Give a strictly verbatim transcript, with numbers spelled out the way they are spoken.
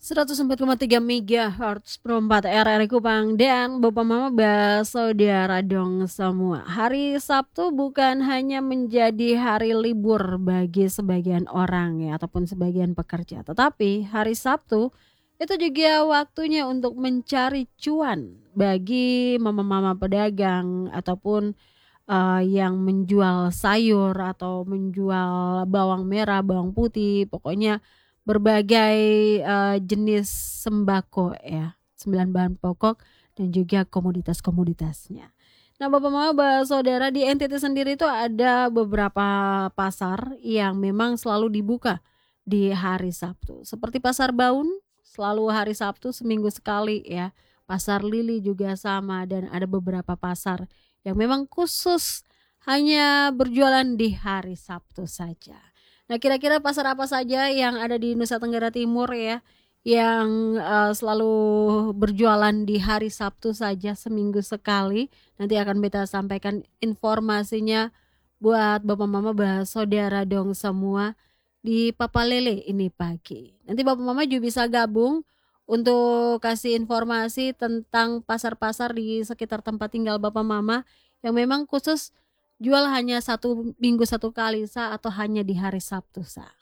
seratus empat koma tiga megahertz per empat R R I Kupang dan Bapak Mama Saudara dong semua. Hari Sabtu bukan hanya menjadi hari libur bagi sebagian orang ya ataupun sebagian pekerja, tetapi hari Sabtu itu juga waktunya untuk mencari cuan bagi mama-mama pedagang ataupun eh, yang menjual sayur atau menjual bawang merah, bawang putih, pokoknya berbagai, eee, jenis sembako ya, sembilan bahan pokok dan juga komoditas-komoditasnya. Nah, Bapak Mama, Ba Saudara, di N T T sendiri itu ada beberapa pasar yang memang selalu dibuka di hari Sabtu. Seperti Pasar Baun, selalu hari Sabtu seminggu sekali ya. Pasar Lili juga sama dan ada beberapa pasar yang memang khusus hanya berjualan di hari Sabtu saja. Nah, kira-kira pasar apa saja yang ada di Nusa Tenggara Timur ya, yang, eee, selalu berjualan di hari Sabtu saja seminggu sekali? Nanti akan beta sampaikan informasinya buat Bapak Mama Saudara dong semua di Papa Lele ini pagi. Nanti Bapak Mama juga bisa gabung untuk kasih informasi tentang pasar-pasar di sekitar tempat tinggal Bapak Mama yang memang khusus jual hanya satu minggu satu kali, Sa, atau hanya di hari Sabtu, Sa.